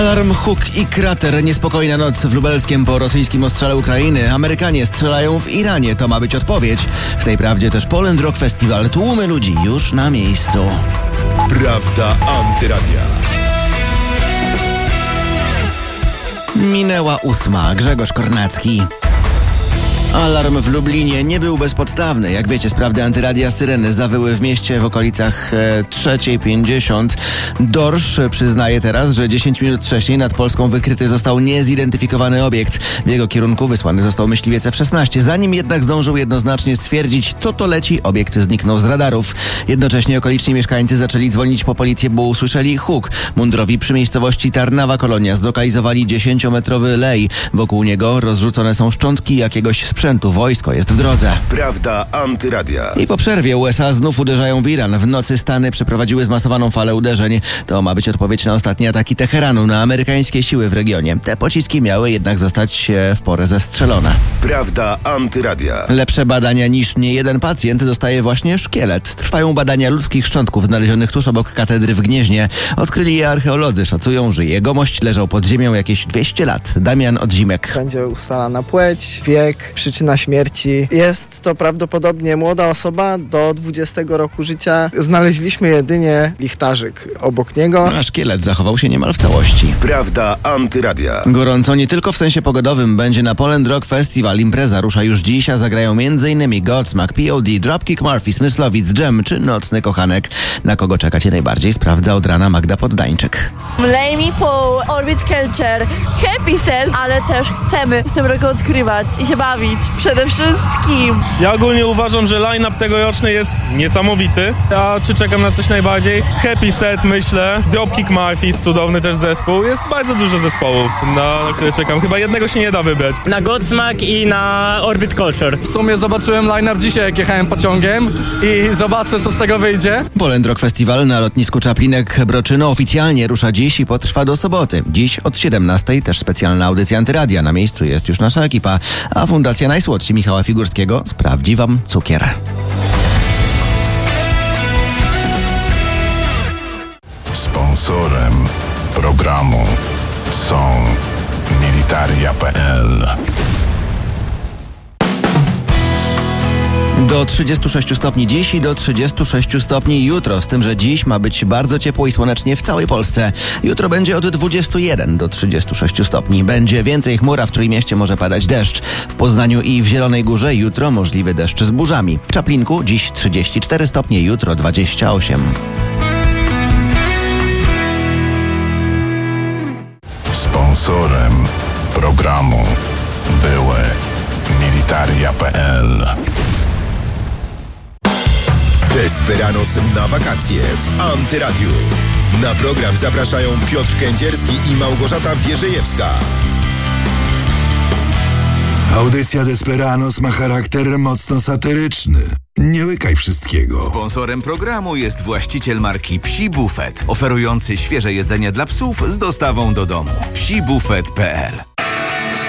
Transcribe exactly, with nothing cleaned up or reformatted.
Alarm, huk i krater. Niespokojna noc w Lubelskiem po rosyjskim ostrzale Ukrainy. Amerykanie strzelają w Iranie. To ma być odpowiedź. W tej prawdzie też Poland Rock Festival. Tłumy ludzi już na miejscu. Prawda Antyradia. Minęła ósma. Grzegorz Kornacki. Alarm w Lublinie nie był bezpodstawny. Jak wiecie, z prawdy Antyradia syreny zawyły w mieście w okolicach e, trzeciej pięćdziesiąt. Dorsz przyznaje teraz, że dziesięć minut wcześniej nad Polską wykryty został niezidentyfikowany obiekt. W jego kierunku wysłany został myśliwiec F szesnaście. Zanim jednak zdążył jednoznacznie stwierdzić, co to leci, obiekt zniknął z radarów. Jednocześnie okoliczni mieszkańcy zaczęli dzwonić po policję, bo usłyszeli huk. Mundurowi przy miejscowości Tarnawa Kolonia zlokalizowali dziesięciometrowy lej. Wokół niego rozrzucone są szczątki jakiegoś sprzętu. Wojsko jest w drodze. Prawda Antyradia. I po przerwie U S A znów uderzają w Iran. W nocy Stany przeprowadziły zmasowaną falę uderzeń. To ma być odpowiedź na ostatnie ataki Teheranu na amerykańskie siły w regionie. Te pociski miały jednak zostać w porę zestrzelone. Prawda Antyradia. Lepsze badania niż niejeden pacjent dostaje właśnie szkielet. Trwają badania ludzkich szczątków znalezionych tuż obok katedry w Gnieźnie. Odkryli je archeolodzy. Szacują, że jegomość leżał pod ziemią jakieś dwieście lat. Damian Odzimek. Będzie ustalana płeć, wiek, przyczyna śmierci. Jest to prawdopodobnie młoda osoba do dwudziestego roku życia. Znaleźliśmy jedynie lichtarzyk obok niego. A szkielet zachował się niemal w całości. Prawda Antyradia. Gorąco nie tylko w sensie pogodowym będzie na Poland Rock Festival. Impreza rusza już dziś, a zagrają m.in. Godsmack, P O D, Dropkick Murphys, Smyslowic, Dżem czy Nocny Kochanek. Na kogo czekacie najbardziej, sprawdza od rana Magda Poddańczyk. Layme Paul, Orbit Culture, Happy Set, ale też chcemy w tym roku odkrywać i się bawić. Przede wszystkim. Ja ogólnie uważam, że line-up tegoroczny jest niesamowity. A czy czekam na coś najbardziej? Happy Set, myślę. Dropkick Murphys, cudowny też zespół. Jest bardzo dużo zespołów, na które czekam. Chyba jednego się nie da wybrać. Na Godsmack i na Orbit Culture. W sumie zobaczyłem line-up dzisiaj, jak jechałem pociągiem i zobaczę, co z tego wyjdzie. Poland Rock Festival na lotnisku Czaplinek Broczyno oficjalnie rusza dziś i potrwa do soboty. Dziś od siedemnastej też specjalna audycja Antyradia. Na miejscu jest już nasza ekipa, a Fundacja Najsłodsi Michała Figurskiego sprawdzi wam cukier. Sponsorem programu są Militaria kropka p l. Do trzydziestu sześciu stopni dziś i do trzydziestu sześciu stopni jutro, z tym, że dziś ma być bardzo ciepło i słonecznie w całej Polsce. Jutro będzie od dwudziestu jeden do trzydziestu sześciu stopni. Będzie więcej chmur, a w Trójmieście może padać deszcz. W Poznaniu i w Zielonej Górze jutro możliwy deszcz z burzami. W Czaplinku dziś trzydzieści cztery stopnie, jutro dwadzieścia osiem. Sponsorem programu były Militaria kropka p l. Desperanos na wakacje w Antyradiu. Na program zapraszają Piotr Kędzierski i Małgorzata Wierzejewska. Audycja Desperanos ma charakter mocno satyryczny. Nie łykaj wszystkiego. Sponsorem programu jest właściciel marki Psi Bufet, oferujący świeże jedzenie dla psów z dostawą do domu. psi bufet kropka p l.